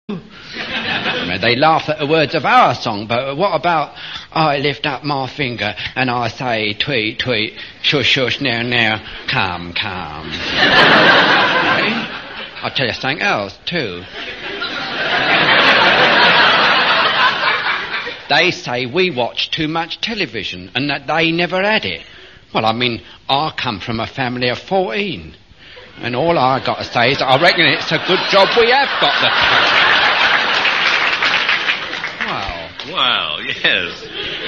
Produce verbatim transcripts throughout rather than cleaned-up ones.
They laugh at the words of our song, but what about I lift up my finger and I say tweet, tweet, shush, shush, now, now, come, come. Okay? I'll tell you something else, too. They say we watch too much television and that they never had it. Well, I mean, I come from a family of fourteen. And all I got to say is I reckon it's a good job we have got the... Wow. Well, yes.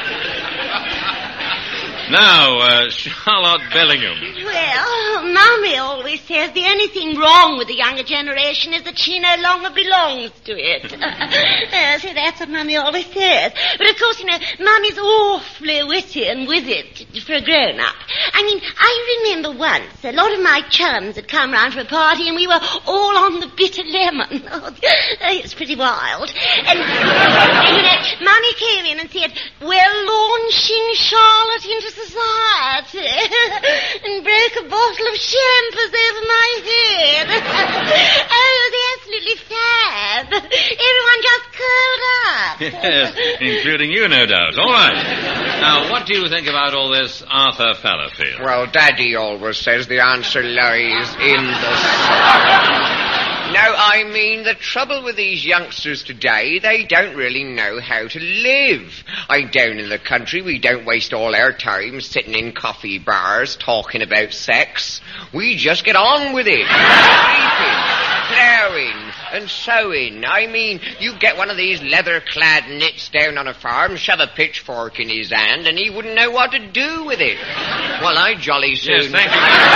Now, uh, Charlotte Bellingham. Well, Mummy always says the only thing wrong with the younger generation is that she no longer belongs to it. uh, so that's what Mummy always says. But of course, you know, Mummy's awfully witty and with it for a grown-up. I mean, I remember once a lot of my chums had come round for a party and we were all on the bitter lemon. Oh, it's pretty wild. And, and you know, Mummy came in and said, we're launching Charlotte into society, and broke a bottle of champers over my head. Oh, it was absolutely fab. Everyone just curled up. Yes, including you, no doubt. All right. Now, what do you think about all this Arthur Fallowfield? Well, Daddy always says the answer lies in the sun. No, I mean, the trouble with these youngsters today, they don't really know how to live. I down in the country, we don't waste all our time sitting in coffee bars talking about sex. We just get on with it. Sleeping, ploughing, and sowing. I mean, you get one of these leather-clad nits down on a farm, shove a pitchfork in his hand, and he wouldn't know what to do with it. Well, I jolly soon... Yes, thank you.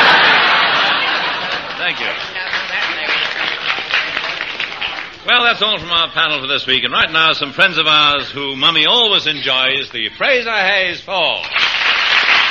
Thank you. Well, that's all from our panel for this week. And right now, some friends of ours who Mummy always enjoys, the Fraser Hayes Fall.